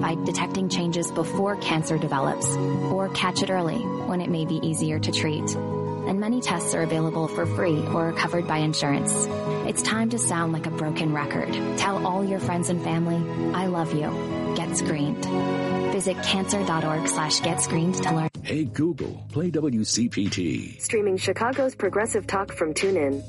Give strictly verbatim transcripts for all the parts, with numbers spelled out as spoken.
by detecting changes before cancer develops, or catch it early when it may be easier to treat. And many tests are available for free or are covered by insurance. It's time to sound like a broken record. Tell all your friends and family, I love you. Get screened. Visit cancer.org slash get screened to learn. Hey Google, play W C P T. Streaming Chicago's Progressive Talk from TuneIn.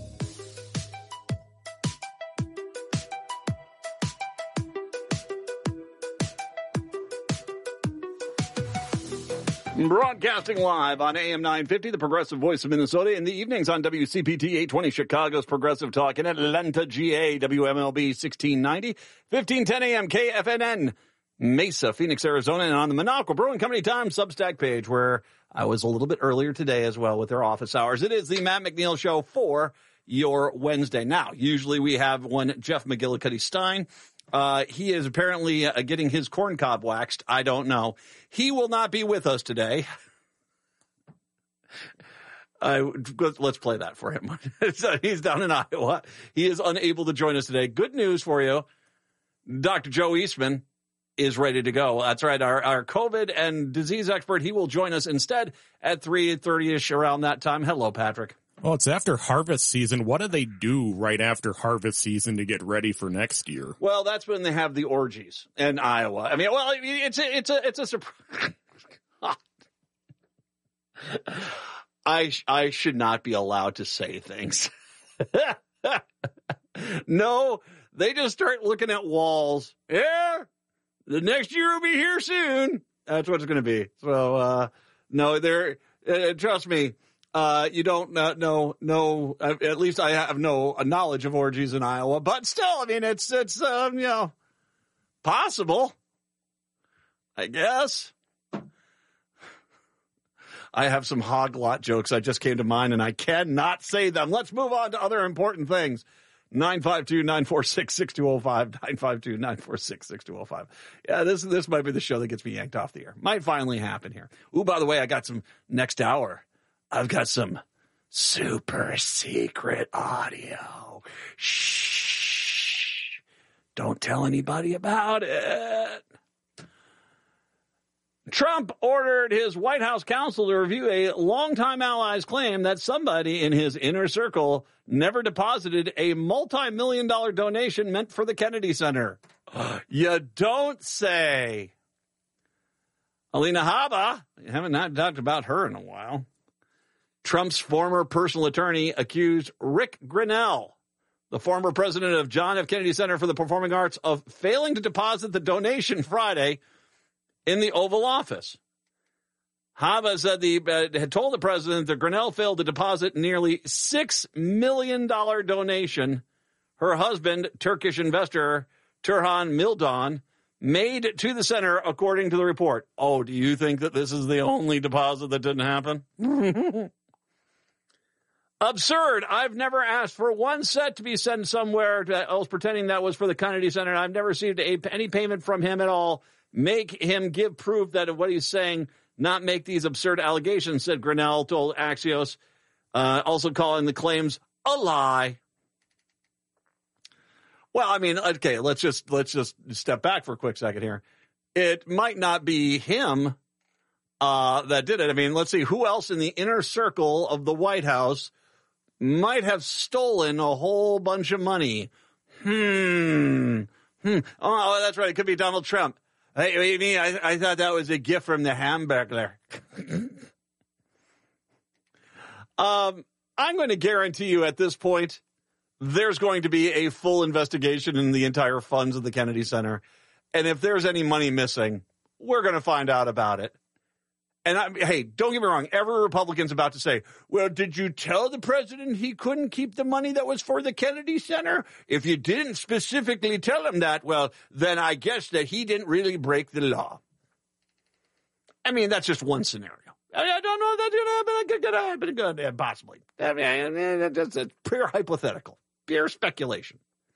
Broadcasting live on A M nine fifty, the Progressive Voice of Minnesota, in the evenings on W C P T eight twenty, Chicago's Progressive Talk, in Atlanta, G A, W M L B sixteen ninety, fifteen ten A M K F N N, Mesa, Phoenix, Arizona, and on the Minocqua Brewing Company Times Substack page, where I was a little bit earlier today as well with their office hours. It is the Matt McNeil Show for your Wednesday. Now, usually we have one Jeff McGillicuddy-Stein. Uh, he is apparently uh, getting his corn cob waxed. I don't know. He will not be with us today. Uh, let's play that for him. He's down in Iowa. He is unable to join us today. Good news for you. Doctor Joe Eastman is ready to go. That's right. Our, our COVID and disease expert, he will join us instead at three thirty-ish around that time. Hello, Patrick. Well, it's after harvest season. What do they do right after harvest season to get ready for next year? Well, that's when they have the orgies in Iowa. I mean, well, it's a, it's a, it's a surprise. I, I should not be allowed to say things. No, they just start looking at walls. Yeah, the next year will be here soon. That's what it's going to be. So, uh, no, they're, uh, trust me. Uh, you don't uh, know, know, uh, at least I have no uh, knowledge of orgies in Iowa, but still, I mean, it's, it's, um, you know, possible, I guess. I have some hog lot jokes that just came to mind and I cannot say them. Let's move on to other important things. nine five two, nine four six, six two zero five, nine five two, nine four six, six two zero five. Yeah, this, this might be the show that gets me yanked off the air. Might finally happen here. Ooh, by the way, I got some next hour. I've got some super secret audio. Shh. Don't tell anybody about it. Trump ordered his White House counsel to review a longtime ally's claim that somebody in his inner circle never deposited a multi-million dollar donation meant for the Kennedy Center. You don't say. Alina Habba, I haven't not talked about her in a while. Trump's former personal attorney accused Rick Grinnell, the former president of John F. Kennedy Center for the Performing Arts, of failing to deposit the donation Friday in the Oval Office. Habba said the uh, had told the president that Grinnell failed to deposit nearly six million dollars donation her husband, Turkish investor Turhan Mildan, made to the center, according to the report. Oh, do you think that this is the only deposit that didn't happen? Absurd. I've never asked for one cent to be sent somewhere else pretending that was for the Kennedy Center. I've never received a, any payment from him at all. Make him give proof that of what he's saying, not make these absurd allegations, said Grinnell, told Axios, uh, also calling the claims a lie. Well, I mean, okay, let's just, let's just step back for a quick second here. It might not be him, uh, that did it. I mean, let's see, who else in the inner circle of the White House might have stolen a whole bunch of money? Hmm. Hmm. Oh, that's right. It could be Donald Trump. Hey, me, I, I thought that was a gift from the Hamburglar. um, I'm going to guarantee you at this point, there's going to be a full investigation in the entire funds of the Kennedy Center. And if there's any money missing, we're going to find out about it. And I, hey, don't get me wrong. Every Republican's about to say, well, did you tell the president he couldn't keep the money that was for the Kennedy Center? If you didn't specifically tell him that, well, then I guess that he didn't really break the law. I mean, that's just one scenario. I don't know if that's going to happen. It could happen. It could happen, possibly. I mean, that's a pure hypothetical, pure speculation.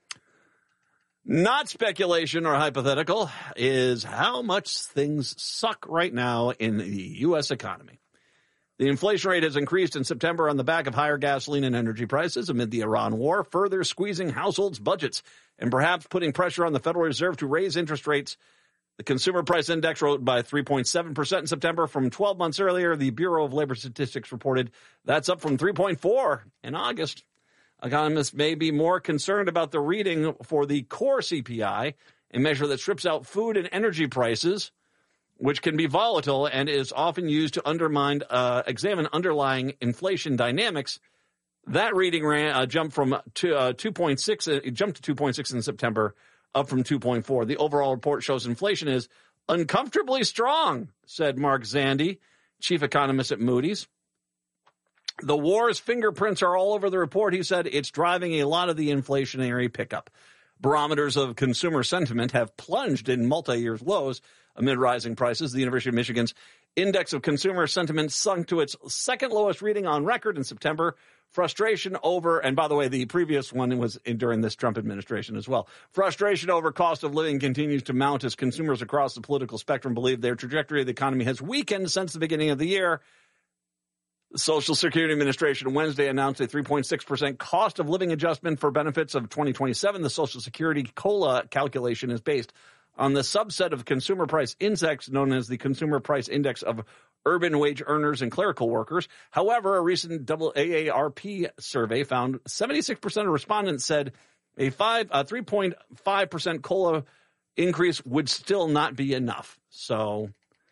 Not speculation or hypothetical is how much things suck right now in the U S economy. The inflation rate has increased in September on the back of higher gasoline and energy prices amid the Iran war, further squeezing households' budgets and perhaps putting pressure on the Federal Reserve to raise interest rates The Consumer Price Index rose by three point seven percent in September from twelve months earlier. The Bureau of Labor Statistics reported that's up from three point four in August. Economists may be more concerned about the reading for the core C P I, a measure that strips out food and energy prices, which can be volatile and is often used to undermine, uh, examine underlying inflation dynamics. That reading ran, uh, jumped from to, uh, two point six, uh, it jumped to two point six in September, up from two point four. The overall report shows inflation is uncomfortably strong, said Mark Zandi, chief economist at Moody's. The war's fingerprints are all over the report, he said. It's driving a lot of the inflationary pickup. Barometers of consumer sentiment have plunged in multi-year lows amid rising prices. The University of Michigan's Index of Consumer Sentiment sunk to its second lowest reading on record in September. Frustration over, and by the way, the previous one was in, during this Trump administration as well. Frustration over cost of living continues to mount as consumers across the political spectrum believe their trajectory of the economy has weakened since the beginning of the year. The Social Security Administration Wednesday announced a three point six percent cost of living adjustment for benefits of twenty twenty-seven. The Social Security COLA calculation is based on the subset of consumer price index known as the Consumer Price Index of urban wage earners and clerical workers. However, a recent A A R P survey found seventy-six percent of respondents said a five, a three point five percent COLA increase would still not be enough. So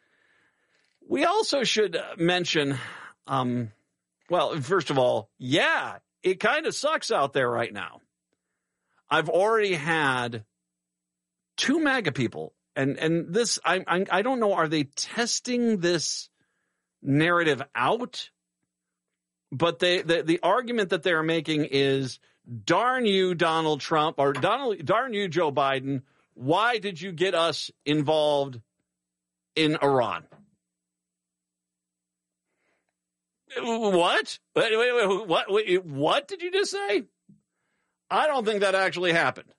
we also should mention, um, well, first of all, yeah, it kind of sucks out there right now. I've already had two MAGA people, and and this I, I I don't know. Are they testing this narrative out? But they the the argument that they're making is, darn you, Donald Trump, or Donald, darn you, Joe Biden. Why did you get us involved in Iran? What? Wait, wait, wait, what? Wait, what did you just say? I don't think that actually happened.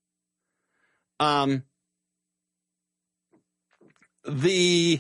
Um, the,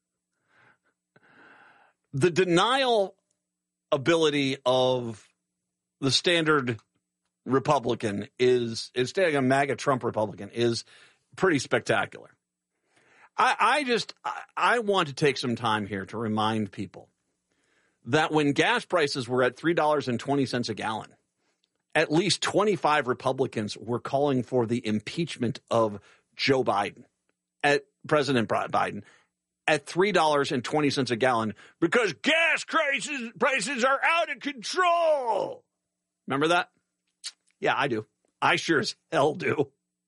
the denial ability of the standard Republican is, is staying a MAGA Trump Republican is pretty spectacular. I, I just, I, I want to take some time here to remind people that when gas prices were at three dollars and twenty cents a gallon, at least twenty-five Republicans were calling for the impeachment of Joe Biden, at President Biden, at three dollars and twenty cents a gallon because gas prices, prices are out of control. Remember that? Yeah, I do. I sure as hell do.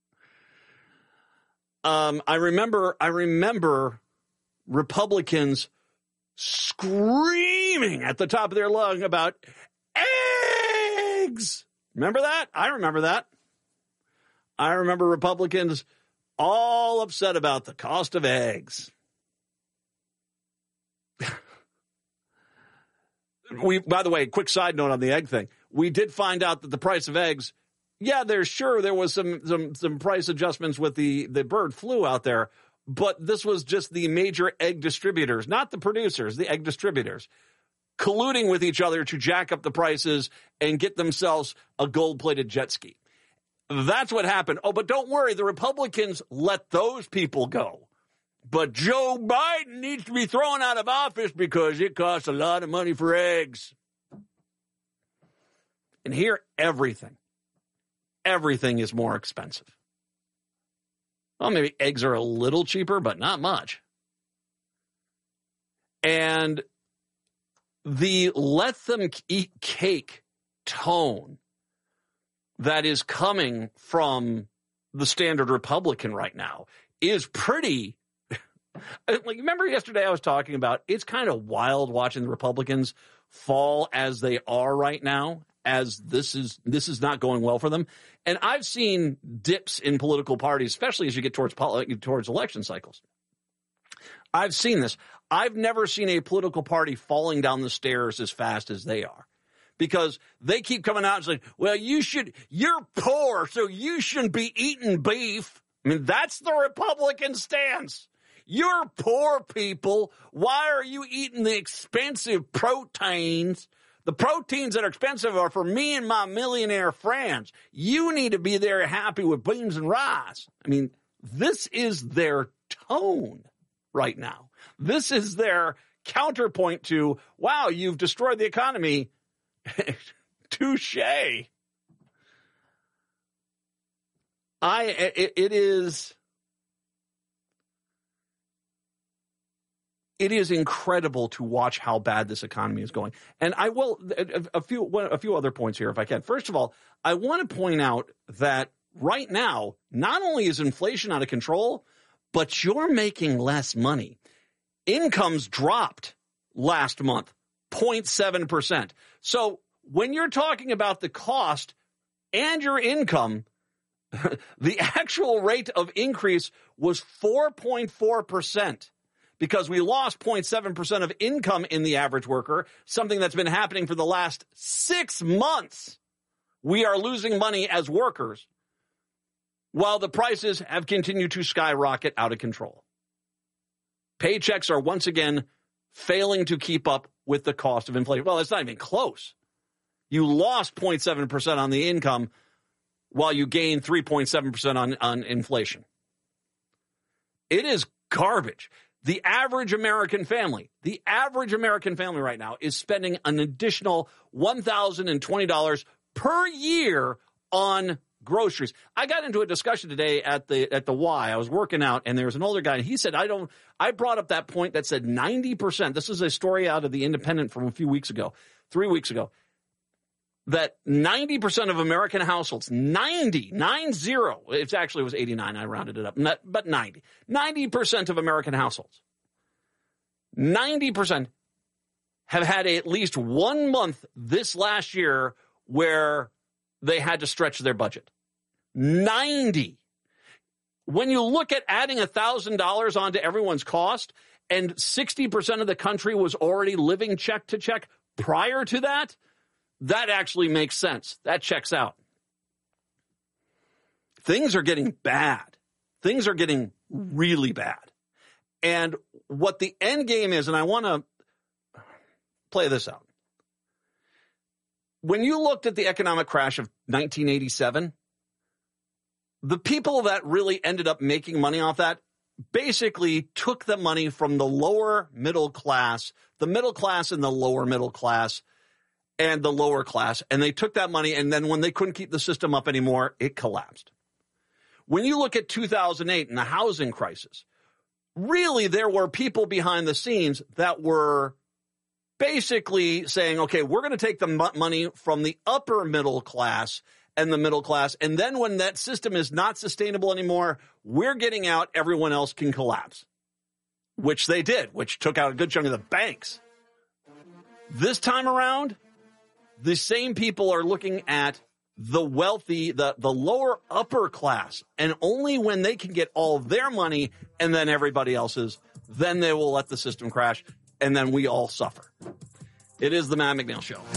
Um, I remember, I remember Republicans screaming at the top of their lung about eggs. Remember that? I remember that. I remember Republicans all upset about the cost of eggs. We, by the way, quick side note on the egg thing. We did find out that the price of eggs, yeah, there's sure there was some some some price adjustments with the, the bird flu out there, but this was just the major egg distributors, not the producers, the egg distributors, colluding with each other to jack up the prices and get themselves a gold-plated jet ski. That's what happened. Oh, but don't worry, the Republicans let those people go. But Joe Biden needs to be thrown out of office because it costs a lot of money for eggs. And here, everything, everything is more expensive. Well, maybe eggs are a little cheaper, but not much. And the let them eat cake tone that is coming from the standard Republican right now is pretty. Like, remember yesterday I was talking about it's kind of wild watching the Republicans fall as they are right now, as this is this is not going well for them. And I've seen dips in political parties, especially as you get towards towards election cycles. I've seen this. I've never seen a political party falling down the stairs as fast as they are, because they keep coming out and saying, well, you should, you're poor, so you shouldn't be eating beef. I mean, that's the Republican stance. You're poor people. Why are you eating the expensive proteins? The proteins that are expensive are for me and my millionaire friends. You need to be there happy with beans and rice. I mean, This is their tone right now. This is their counterpoint to, wow, you've destroyed the economy. Touche. I, it, it is, it is incredible to watch how bad this economy is going. And I will, a, a few, a few other points here if I can. First of all, I want to point out that right now, not only is inflation out of control, but you're making less money. Incomes dropped last month, zero point seven percent. So when you're talking about the cost and your income, the actual rate of increase was four point four percent because we lost zero point seven percent of income in the average worker, something that's been happening for the last six months. We are losing money as workers while the prices have continued to skyrocket out of control. Paychecks are once again failing to keep up with the cost of inflation. Well, it's not even close. You lost zero point seven percent on the income while you gained three point seven percent on, on inflation. It is garbage. The average American family, the average American family right now is spending an additional one thousand twenty dollars per year on groceries. I got into a discussion today at the at the Y. I was working out, and there was an older guy, and he said, I don't, I brought up that point that said ninety percent. This is a story out of the Independent from a few weeks ago, three weeks ago, that ninety percent of American households, ninety, nine zero, it actually was eighty-nine, I rounded it up, not, but ninety, ninety percent of American households, ninety percent have had at least one month this last year where they had to stretch their budget. ninety. When you look at adding one thousand dollars onto everyone's cost, and sixty percent of the country was already living check to check prior to that, that actually makes sense. That checks out. Things are getting bad. Things are getting really bad. And what the end game is, and I want to play this out. When you looked at the economic crash of nineteen eighty-seven, the people that really ended up making money off that basically took the money from the lower middle class, the middle class and the lower middle class, and the lower class, and they took that money, and then when they couldn't keep the system up anymore, it collapsed. When you look at two thousand eight and the housing crisis, really there were people behind the scenes that were basically saying, okay, we're going to take the money from the upper middle class and the middle class, and then when that system is not sustainable anymore, we're getting out, everyone else can collapse. Which they did, which took out a good chunk of the banks. This time around, the same people are looking at the wealthy, the, the lower upper class, and only when they can get all their money and then everybody else's, then they will let the system crash, and then we all suffer. It is the Matt McNeil Show.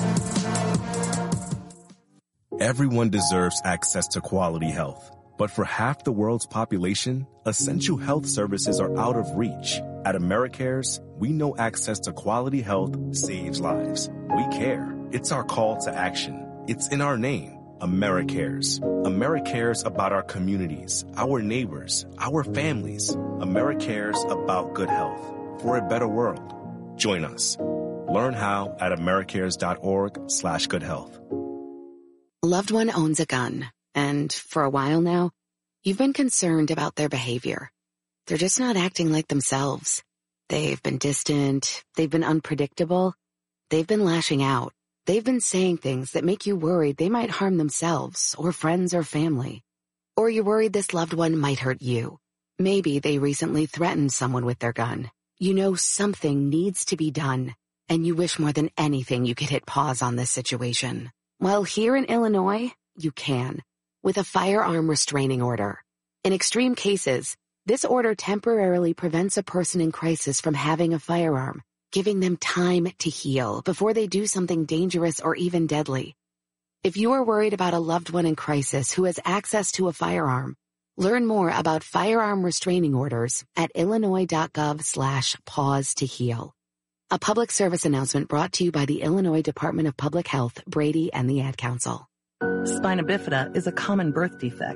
Everyone deserves access to quality health. But for half the world's population, essential health services are out of reach. At AmeriCares, we know access to quality health saves lives. We care. It's our call to action. It's in our name, AmeriCares. AmeriCares about our communities, our neighbors, our families. AmeriCares about good health for a better world. Join us. Learn how at americares.org slash good health. Loved one owns a gun, and for a while now, you've been concerned about their behavior. They're just not acting like themselves. They've been distant, they've been unpredictable, they've been lashing out. They've been saying things that make you worried they might harm themselves or friends or family. Or you're worried this loved one might hurt you. Maybe they recently threatened someone with their gun. You know something needs to be done, and you wish more than anything you could hit pause on this situation. Well, here in Illinois, you can, with a firearm restraining order. In extreme cases, this order temporarily prevents a person in crisis from having a firearm, giving them time to heal before they do something dangerous or even deadly. If you are worried about a loved one in crisis who has access to a firearm, learn more about firearm restraining orders at illinois.gov slash pause to heal. A public service announcement brought to you by the Illinois Department of Public Health, Brady, and the Ad Council. Spina bifida is a common birth defect.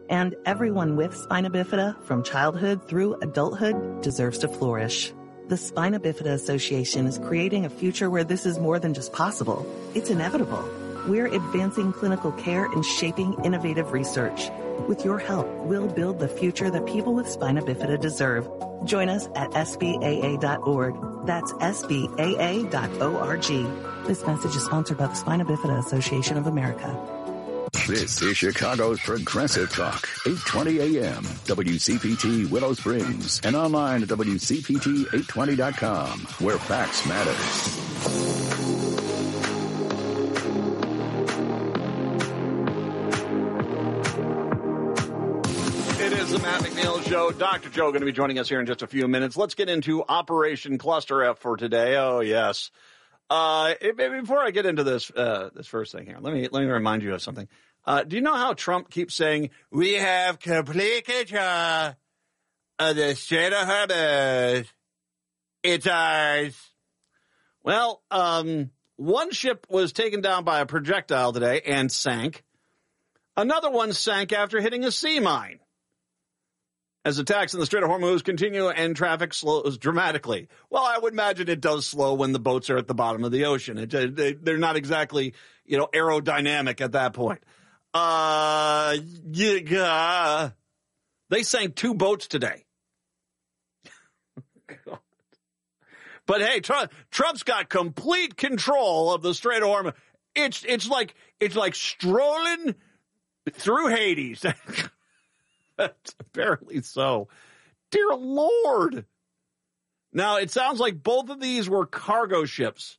And everyone with spina bifida, from childhood through adulthood, deserves to flourish. The Spina Bifida Association is creating a future where this is more than just possible. It's inevitable. We're advancing clinical care and shaping innovative research. With your help, we'll build the future that people with spina bifida deserve. Join us at S B A A dot org. That's S B A A dot org. This message is sponsored by the Spina Bifida Association of America. This is Chicago's Progressive Talk, eight twenty A M, W C P T Willow Springs, and online at W C P T eight twenty dot com, where facts matter. It is the Matt McNeil Show. Doctor Joe going to be joining us here in just a few minutes. Let's get into Operation Cluster F for today. Oh, yes. Uh, it, before I get into this, uh, this first thing here, let me, let me remind you of something. Uh, do you know how Trump keeps saying, we have complete control of the Strait of Hormuz? It's ours. Well, um, one ship was taken down by a projectile today and sank. Another one sank after hitting a sea mine. As attacks in the Strait of Hormuz continue and traffic slows dramatically. Well, I would imagine it does slow when the boats are at the bottom of the ocean. It, they, they're not exactly, you know, aerodynamic at that point. Uh, yeah. They sank two boats today. But hey, Trump, Trump's got complete control of the Strait of Hormuz. It's it's like it's like strolling through Hades. Apparently so. Dear Lord. Now, it sounds like both of these were cargo ships.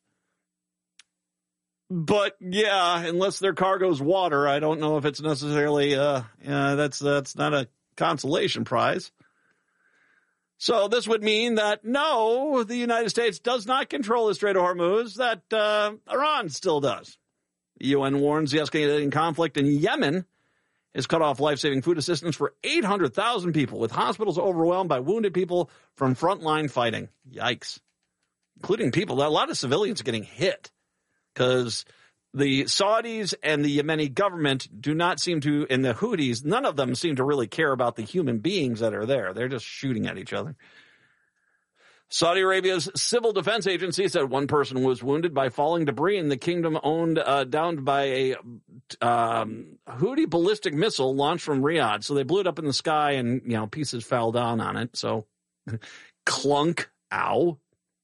But, yeah, unless their cargo's water, I don't know if it's necessarily, uh, uh, that's, that's not a consolation prize. So this would mean that, no, the United States does not control the Strait of Hormuz, that uh, Iran still does. The U N warns the escalating conflict in Yemen has cut off life-saving food assistance for eight hundred thousand people, with hospitals overwhelmed by wounded people from frontline fighting. Yikes. Including people, a lot of civilians getting hit, because the Saudis and the Yemeni government do not seem to, and the Houthis, none of them seem to really care about the human beings that are there. They're just shooting at each other. Saudi Arabia's civil defense agency said one person was wounded by falling debris in the kingdom owned uh, down by a um, Houthi ballistic missile launched from Riyadh. So they blew it up in the sky and, you know, pieces fell down on it. So clunk, ow.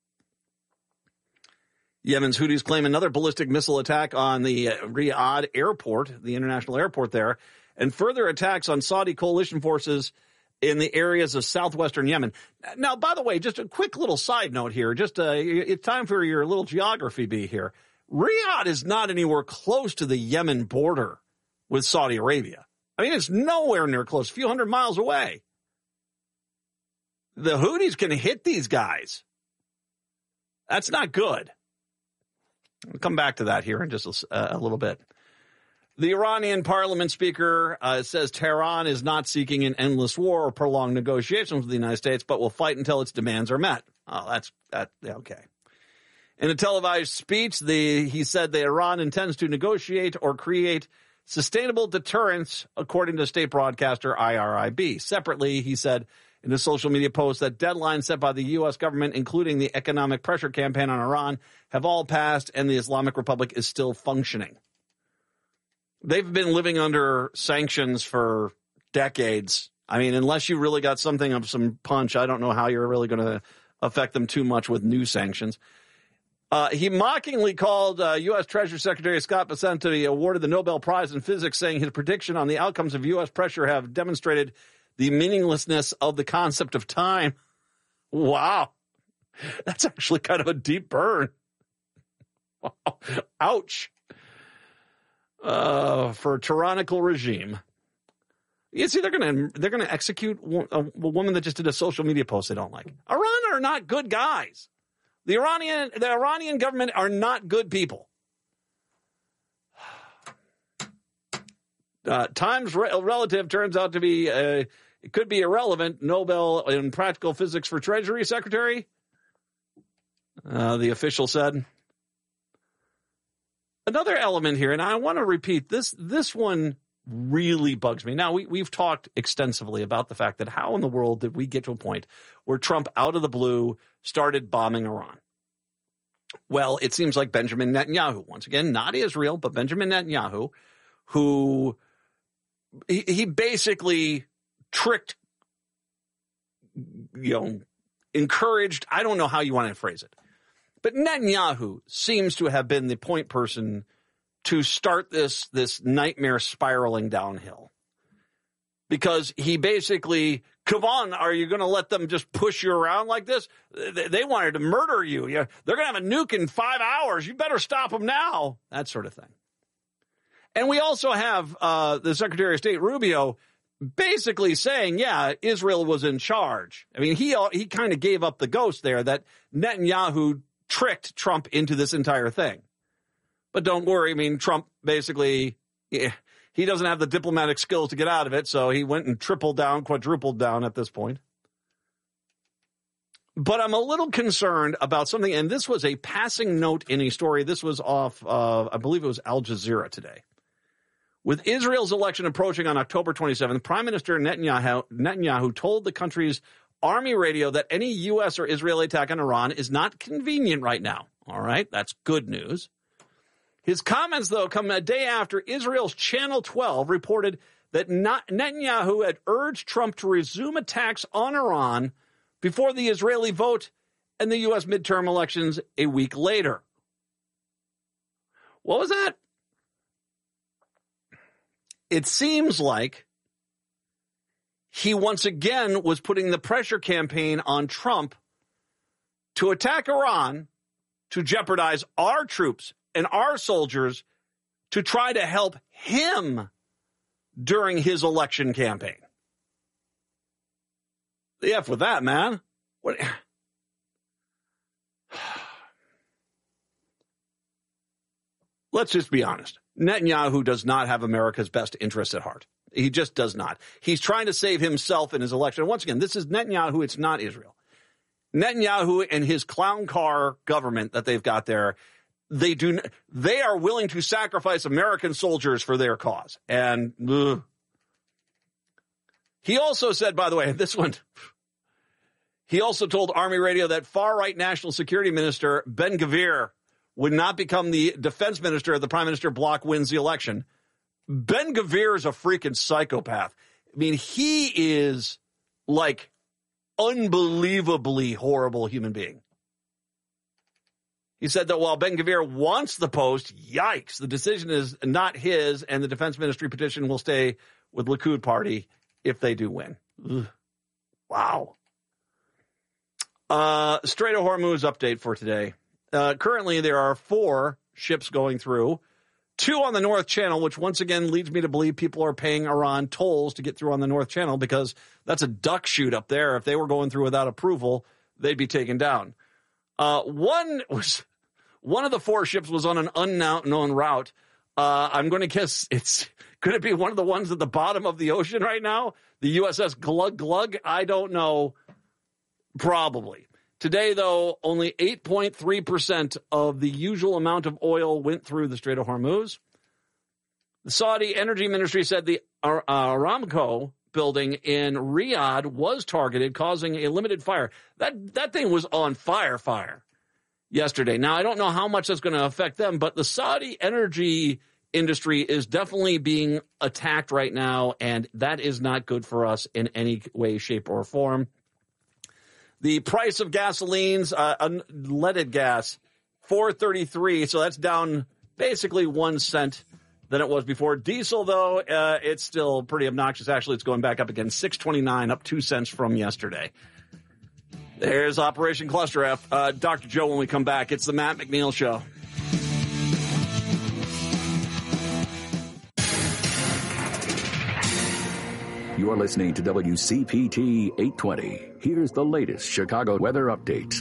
Yemen's Houthis claim another ballistic missile attack on the uh, Riyadh airport, the international airport there, and further attacks on Saudi coalition forces in the areas of southwestern Yemen. Now, by the way, just a quick little side note here. Just uh, it's time for your little geography bee here. Riyadh is not anywhere close to the Yemen border with Saudi Arabia. I mean, it's nowhere near close, a few hundred miles away. The Houthis can hit these guys. That's not good. We'll come back to that here in just a, a little bit. The Iranian parliament speaker uh, says Tehran is not seeking an endless war or prolonged negotiations with the United States, but will fight until its demands are met. Oh, that's that. Okay. In a televised speech, the he said that Iran intends to negotiate or create sustainable deterrence, according to state broadcaster I R I B. Separately, he said in a social media post that deadlines set by the U S government, including the economic pressure campaign on Iran, have all passed and the Islamic Republic is still functioning. They've been living under sanctions for decades. I mean, unless you really got something of some punch, I don't know how you're really going to affect them too much with new sanctions. Uh, he mockingly called uh, U S. Treasury Secretary Scott Bessent to be awarded the Nobel Prize in Physics, saying his prediction on the outcomes of U S pressure have demonstrated the meaninglessness of the concept of time. Wow. That's actually kind of a deep burn. Wow. Ouch. Uh, for a tyrannical regime. You see, they're going to they're going to execute a, a woman that just did a social media post they don't like. Iran are not good guys. The Iranian the Iranian government are not good people. Uh, time's re- relative turns out to be uh, it could be irrelevant. Nobel in practical physics for Treasury Secretary. Uh, the official said. Another element here, and I want to repeat this, this one really bugs me. Now, we, we've talked extensively about the fact that how in the world did we get to a point where Trump, out of the blue, started bombing Iran? Well, it seems like Benjamin Netanyahu, once again, not Israel, but Benjamin Netanyahu, who he, he basically tricked, you know, encouraged, I don't know how you want to phrase it, but Netanyahu seems to have been the point person to start this, this nightmare spiraling downhill. Because he basically, come on, are you going to let them just push you around like this? They wanted to murder you. They're going to have a nuke in five hours. You better stop them now. That sort of thing. And we also have uh, the Secretary of State, Rubio, basically saying, yeah, Israel was in charge. I mean, he he kind of gave up the ghost there that Netanyahu tricked Trump into this entire thing. But don't worry. I mean, Trump basically, yeah, he doesn't have the diplomatic skills to get out of it, so he went and tripled down, quadrupled down at this point. But I'm a little concerned about something, and this was a passing note in a story. This was off, uh, I believe it was Al Jazeera today. With Israel's election approaching on October twenty-seventh, Prime Minister Netanyahu, Netanyahu told the country's army radio that any U S or Israeli attack on Iran is not convenient right now. All right, that's good news. His comments, though, come a day after Israel's Channel twelve reported that Netanyahu had urged Trump to resume attacks on Iran before the Israeli vote and the U S midterm elections a week later. What was that? It seems like he once again was putting the pressure campaign on Trump to attack Iran, to jeopardize our troops and our soldiers, to try to help him during his election campaign. The F with that, man. What? Let's just be honest. Netanyahu does not have America's best interests at heart. He just does not. He's trying to save himself in his election. And once again, this is Netanyahu. It's not Israel. Netanyahu and his clown car government that they've got there, they do. They are willing to sacrifice American soldiers for their cause. And ugh. He also said, by the way, this one, he also told Army Radio that far-right National Security Minister Ben-Gvir would not become the defense minister if the prime minister bloc wins the election. Ben-Gvir is a freaking psychopath. I mean, he is like unbelievably horrible human being. He said that while Ben-Gvir wants the post, yikes, the decision is not his, and the defense ministry petition will stay with Likud party if they do win. Ugh. Wow. Uh, Strait of Hormuz update for today. Uh, currently, there are four ships going through, two on the North Channel, which once again leads me to believe people are paying Iran tolls to get through on the North Channel because that's a duck shoot up there. If they were going through without approval, they'd be taken down. Uh, one was one of the four ships was on an unknown route. Uh, I'm going to guess it's could it be one of the ones at the bottom of the ocean right now? The U S S Glug Glug? I don't know. Probably. Today, though, only eight point three percent of the usual amount of oil went through the Strait of Hormuz. The Saudi Energy Ministry said the Aramco building in Riyadh was targeted, causing a limited fire. That that thing was on fire, fire yesterday. Now, I don't know how much that's going to affect them, but the Saudi energy industry is definitely being attacked right now, and that is not good for us in any way, shape, or form. The price of gasolines, uh, unleaded gas, four thirty-three, so that's down basically one cent than it was before. Diesel, though, uh, it's still pretty obnoxious. Actually, it's going back up again, six twenty-nine, up two cents from yesterday. There's Operation Cluster F. Uh, Doctor Joe, when we come back, it's the Matt McNeil Show. You're listening to W C P T eight twenty. Here's the latest Chicago weather update.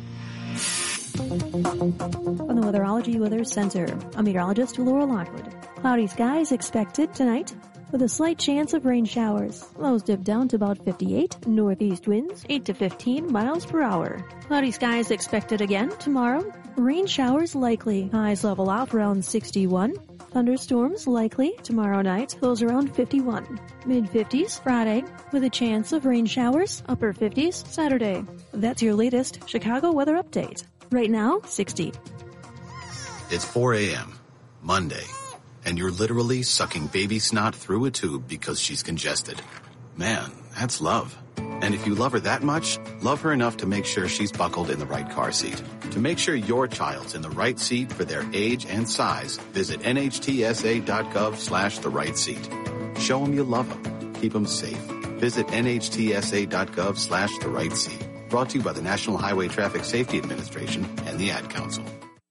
From the Weatherology Weather Center, I'm meteorologist Laura Lockwood. Cloudy skies expected tonight with a slight chance of rain showers. Lows dip down to about fifty-eight. Northeast winds eight to fifteen miles per hour. Cloudy skies expected again tomorrow. Rain showers likely. Highs level out around sixty-one. Thunderstorms likely tomorrow night, lows around fifty-one. Mid-fifties Friday, with a chance of rain showers, upper fifties Saturday. That's your latest Chicago weather update. Right now, sixty. It's four a.m., Monday, and you're literally sucking baby snot through a tube because she's congested. Man, that's love. And if you love her that much, love her enough to make sure she's buckled in the right car seat. To make sure your child's in the right seat for their age and size, visit nhtsa.gov slash the right seat. Show them you love them. Keep them safe. Visit nhtsa.gov slash the right seat. Brought to you by the National Highway Traffic Safety Administration and the Ad Council.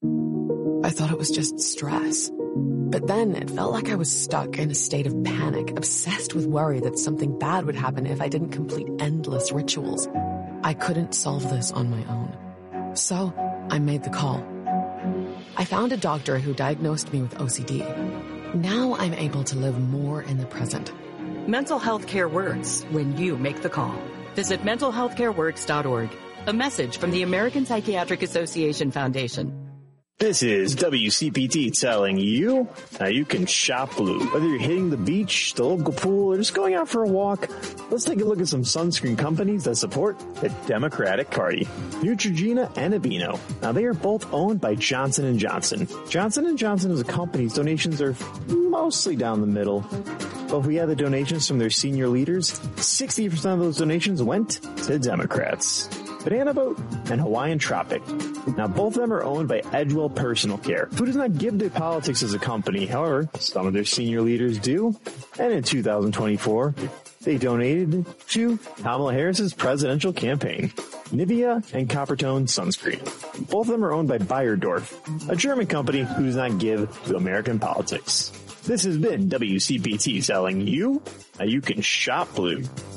I thought it was just stress. But then it felt like I was stuck in a state of panic, obsessed with worry that something bad would happen if I didn't complete endless rituals. I couldn't solve this on my own. So I made the call. I found a doctor who diagnosed me with O C D. Now I'm able to live more in the present. Mental health care works when you make the call. Visit mental health care works dot org. A message from the American Psychiatric Association Foundation. This is W C P T telling you how you can shop blue. Whether you're hitting the beach, the local pool, or just going out for a walk, let's take a look at some sunscreen companies that support the Democratic Party. Neutrogena and Aveeno. Now, they are both owned by Johnson and Johnson. Johnson and Johnson as a company's donations are mostly down the middle. But if we add the donations from their senior leaders, sixty percent of those donations went to Democrats. Banana Boat and Hawaiian Tropic. Now, both of them are owned by Edgewell Personal Care, who does not give their politics as a company. However, some of their senior leaders do. And in two thousand twenty-four, they donated to Kamala Harris's presidential campaign. Nivea and Coppertone Sunscreen. Both of them are owned by Bayerdorf, a German company who does not give to American politics. This has been W C P T telling you how you can shop blue.